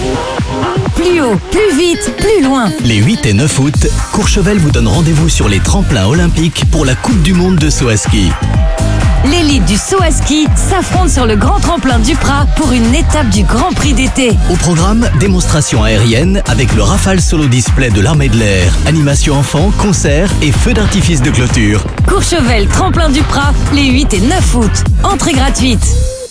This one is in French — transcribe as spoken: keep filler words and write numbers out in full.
Plus haut, plus vite, plus loin. Les huit et neuf août, Courchevel vous donne rendez-vous sur les tremplins olympiques pour la Coupe du Monde de saut à ski. L'élite du saut à ski s'affronte sur le grand tremplin du Prat pour une étape du Grand Prix d'été. Au programme, démonstration aérienne avec le Rafale Solo Display de l'Armée de l'Air, animation enfants, concerts et feux d'artifice de clôture. Courchevel, tremplin du Prat, les huit et neuf août. Entrée gratuite.